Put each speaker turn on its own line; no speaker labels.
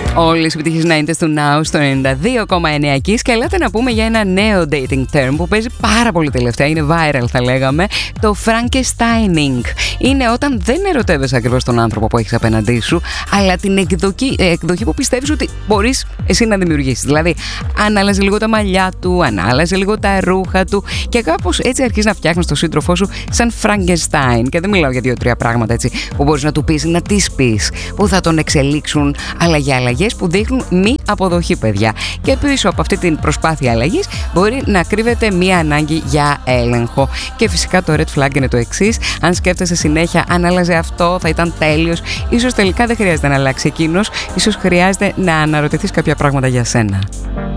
Όλες οι επιτυχίες 90's του Now στο 92,9 Kiss. Και ελάτε να πούμε για ένα νέο dating term που παίζει πάρα πολύ τελευταία, είναι viral θα λέγαμε, το Frankensteining. Είναι όταν δεν ερωτεύεσαι ακριβώς τον άνθρωπο που έχεις απέναντί σου, αλλά την εκδοχή που πιστεύεις ότι μπορείς εσύ να δημιουργήσεις. Δηλαδή, αν άλλαζε λίγο τα μαλλιά του, αν άλλαζε λίγο τα ρούχα του και κάπως έτσι αρχίζεις να φτιάχνεις τον σύντροφό σου σαν Frankenstein. Και δεν μιλάω για 2-3 πράγματα έτσι που μπορείς να του πεις, να τις πεις, που θα τον εξελίξουν, αλλά για αλλαγές που δείχνουν μη αποδοχή, παιδιά. Και πίσω από αυτή την προσπάθεια αλλαγής μπορεί να κρύβεται μία ανάγκη για έλεγχο. Και φυσικά το red flag είναι το εξής: αν σκέφτεσαι συνέχεια, αν άλλαζε αυτό, θα ήταν τέλειος, ίσως τελικά δεν χρειάζεται να αλλάξει εκείνος, ίσως χρειάζεται να αναρωτηθείς κάποια πράγματα για σένα.